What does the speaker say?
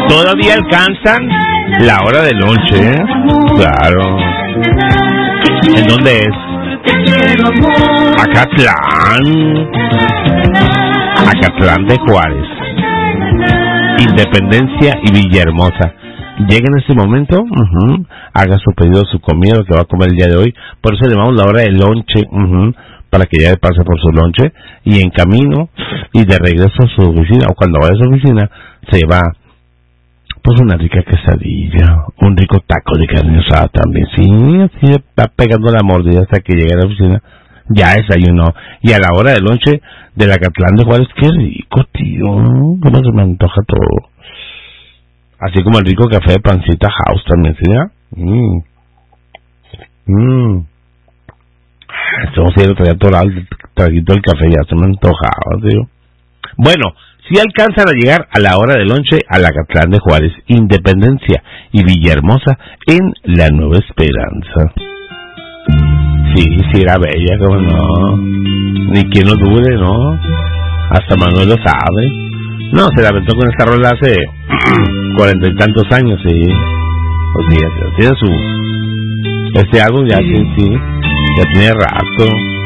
Todavía alcanzan la hora del lonche, ¿eh? Claro. ¿En dónde es? Acatlán de Juárez, Independencia y Villahermosa. Llega en este momento, haga su pedido, su comida, lo que va a comer el día de hoy. Por eso le llamamos la hora del lonche, para que ya pase por su lonche y en camino y de regreso a su oficina, o cuando vaya a su oficina, se va pues una rica quesadilla, un rico taco de carne asada también. Sí, así va pegando la mordida hasta que llegue a la oficina. Ya desayunó. Y a la hora del lonche del Acatlán de Juárez, qué rico, tío. Cómo se me antoja todo. Así como el rico café de Pancita House también, ¿sí? Estamos a ir a traer todo el traguito del café, ya se me antojaba, tío. Bueno, si alcanzan a llegar a la hora del lonche al Acatlán de Juárez, Independencia y Villahermosa en La Nueva Esperanza. Sí, era bella, como no. Ni quien lo dude, ¿no? Hasta Manuel lo sabe. No, se la aventó con esta rola hace 40 y tantos años, sí. Pues mira, tiene su... Este álbum ya, sí, ya tiene rato.